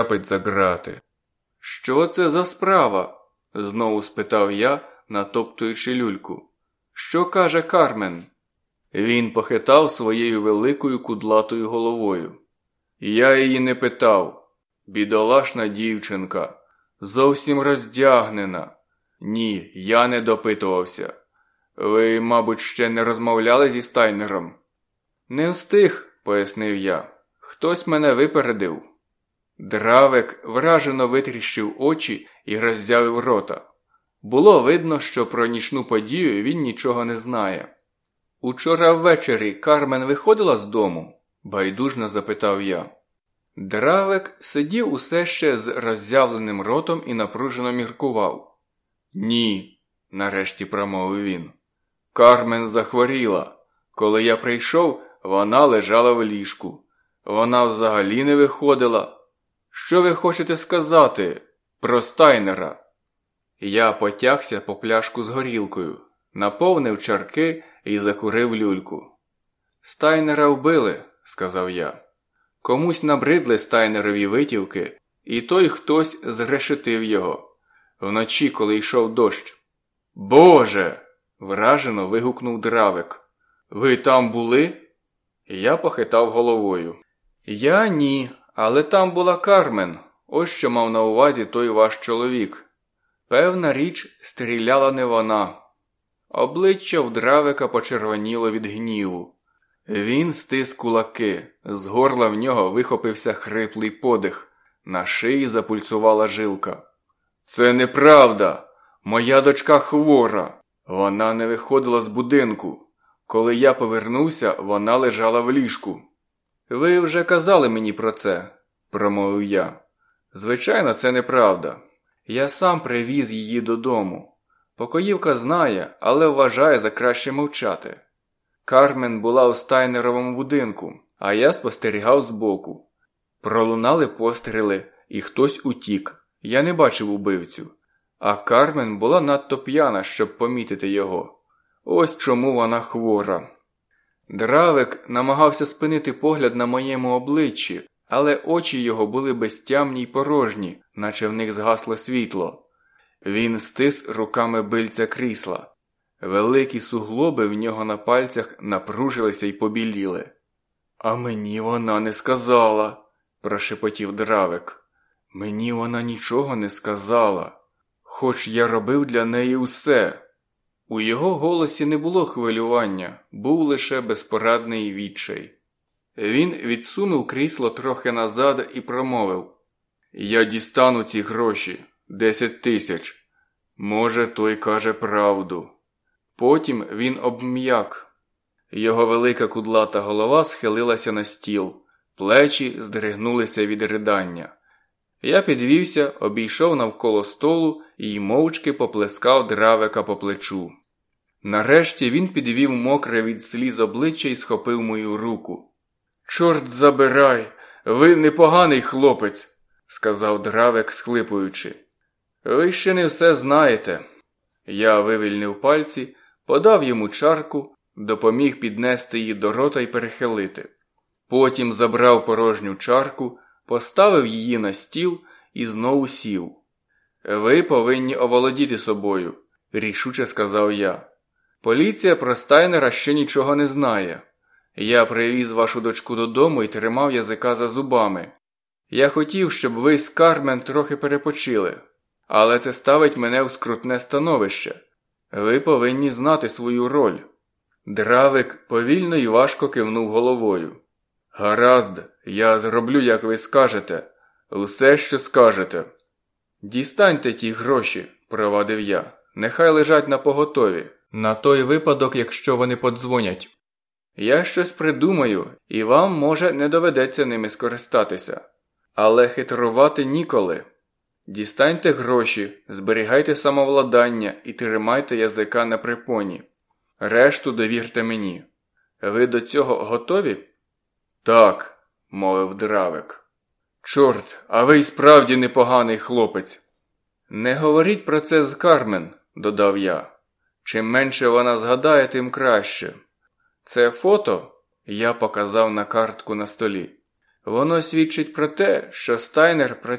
потрапить за ґрати. «Що це за справа?» – знову спитав я, натоптуючи люльку. «Що каже Кармен?» Він похитав своєю великою кудлатою головою. «Я її не питав. Бідолашна дівчинка. Зовсім роздягнена. Ні, я не допитувався. Ви, мабуть, ще не розмовляли зі Стайнером?» «Не встиг», – пояснив я. «Хтось мене випередив». Дравек вражено витріщив очі і роззявив рота. Було видно, що про нічну подію він нічого не знає. «Учора ввечері Кармен виходила з дому?» – байдужно запитав я. Дравек сидів усе ще з роззявленим ротом і напружено міркував. «Ні», – нарешті промовив він. «Кармен захворіла. Коли я прийшов, вона лежала в ліжку. Вона взагалі не виходила. Що ви хочете сказати про Стайнера?» Я потягся по пляшку з горілкою, наповнив чарки і закурив люльку. «Стайнера вбили», – сказав я. «Комусь набридли Стайнерові витівки, і той хтось зрешетив його. Вночі, коли йшов дощ». «Боже!» – вражено вигукнув Дравек. «Ви там були?» Я похитав головою. «Я ні, але там була Кармен. Ось що мав на увазі той ваш чоловік. Певна річ, стріляла не вона». Обличчя в Дравека почервоніло від гніву. Він стис кулаки, з горла в нього вихопився хриплий подих, на шиї запульсувала жилка. «Це неправда! Моя дочка хвора! Вона не виходила з будинку. Коли я повернувся, вона лежала в ліжку». «Ви вже казали мені про це», – промовив я. «Звичайно, це неправда. Я сам привіз її додому. Покоївка знає, але вважає за краще мовчати. Кармен була у Стайнеровому будинку, а я спостерігав збоку. Пролунали постріли, і хтось утік. Я не бачив убивцю. А Кармен була надто п'яна, щоб помітити його. Ось чому вона хвора». Дравек намагався спинити погляд на моєму обличчі, але очі його були безтямні й порожні, наче в них згасло світло. Він стис руками бильця крісла. Великі суглоби в нього на пальцях напружилися й побіліли. «А мені вона не сказала», – прошепотів Дравек. «Мені вона нічого не сказала, хоч я робив для неї усе». У його голосі не було хвилювання, був лише безпорадний відчай. Він відсунув крісло трохи назад і промовив. «Я дістану ці гроші, 10 тисяч. Може, той каже правду». Потім він обм'як. Його велика кудлата голова схилилася на стіл, плечі здригнулися від ридання. Я підвівся, обійшов навколо столу і мовчки поплескав Дравека по плечу. Нарешті він підвів мокре від сліз обличчя і схопив мою руку. «Чорт забирай! Ви непоганий хлопець!» – сказав Дравек, схлипуючи. «Ви ще не все знаєте». Я вивільнив пальці, подав йому чарку, допоміг піднести її до рота й перехилити. Потім забрав порожню чарку, поставив її на стіл і знову сів. «Ви повинні оволодіти собою», – рішуче сказав я. «Поліція про Стайнера ще нічого не знає. Я привіз вашу дочку додому і тримав язика за зубами. Я хотів, щоб ви з Кармен трохи перепочили. Але це ставить мене в скрутне становище. Ви повинні знати свою роль». Дравек повільно і важко кивнув головою. «Гаразд, я зроблю, як ви скажете. Усе, що скажете». «Дістаньте ті гроші», – провадив я. «Нехай лежать напоготові. На той випадок, якщо вони подзвонять. Я щось придумаю, і вам, може, не доведеться ними скористатися. Але хитрувати ніколи. Дістаньте гроші, зберігайте самовладання і тримайте язика на припоні. Решту довірте мені. Ви до цього готові?» «Так», – мовив Дравек. «Чорт, а ви й справді непоганий хлопець». «Не говоріть про це з Кармен», – додав я. «Чим менше вона згадає, тим краще. Це фото», – я показав на картку на столі. «Воно свідчить про те, що Стайнер